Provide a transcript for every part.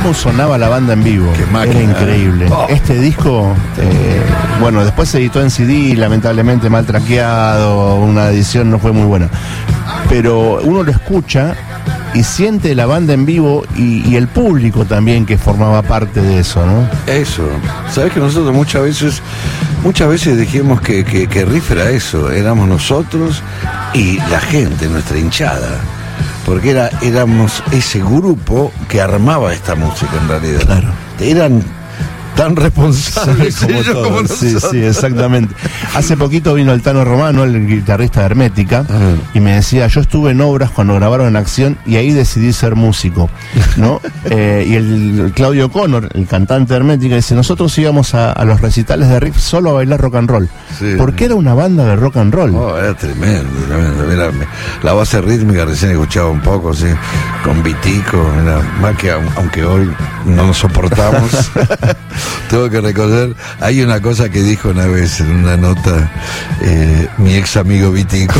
cómo sonaba la banda en vivo. Qué máquina. Era increíble. Este disco, bueno, después se editó en CD, lamentablemente mal traqueado, una edición no fue muy buena. Pero uno lo escucha y siente la banda en vivo y el público también que formaba parte de eso, ¿no? Eso. Sabes que nosotros muchas veces dijimos que Riff era eso, éramos nosotros y la gente, nuestra hinchada. Porque éramos ese grupo que armaba esta música en realidad. Claro. Eran tan responsables como todos. como nosotros. Sí, exactamente. Hace poquito vino el Tano Romano, el guitarrista de Hermética, y me decía, yo estuve en Obras cuando grabaron En Acción y ahí decidí ser músico, ¿no? Y el Claudio Connor, el cantante de Hermética, dice, nosotros íbamos a los recitales de Riff solo a bailar rock and roll, porque era una banda de rock and roll. Oh, era tremendo. Mira, la base rítmica recién escuchaba un poco, así, con Vitico, más que aunque hoy no nos soportamos. Tengo que recordar, hay una cosa que dijo una vez en una nota mi ex amigo Vitico.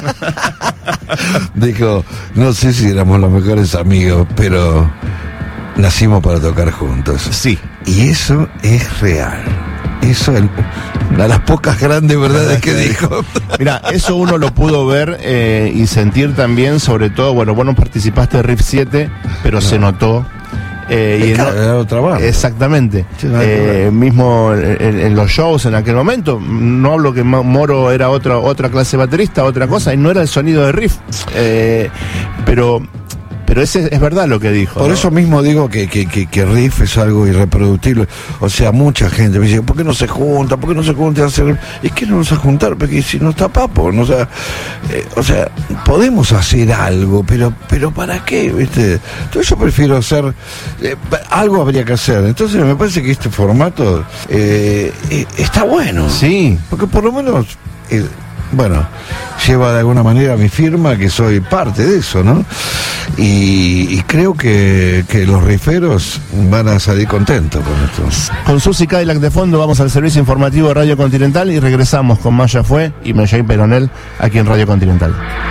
Dijo, no sé si éramos los mejores amigos, pero nacimos para tocar juntos. Sí. Y eso es real. Eso es una de las pocas grandes verdades que dijo. Mira, eso uno lo pudo ver y sentir también, sobre todo, bueno, vos no participaste de Riff 7, pero no. Se notó. Era otra banda. Exactamente. Sí, mismo en los shows en aquel momento, no hablo que Moro era otra clase de baterista, otra cosa, y no era el sonido de Riff. Pero ese es verdad lo que dijo. Por eso mismo digo que Riff es algo irreproductible. O sea, mucha gente me dice, ¿por qué no se junta? ¿Por qué no se junta a hacer? Es que no nos va a juntar, porque si no está Papo, ¿no? O sea, podemos hacer algo, pero ¿para qué? ¿Viste? Entonces yo prefiero hacer, algo habría que hacer. Entonces me parece que este formato está bueno. Sí. Porque por lo menos... bueno, lleva de alguna manera mi firma, que soy parte de eso, ¿no? Y creo que los riferos van a salir contentos con esto. Con Susi Cadillac de fondo vamos al servicio informativo de Radio Continental y regresamos con Maya Fue y Mellay Peronel aquí en Radio Continental.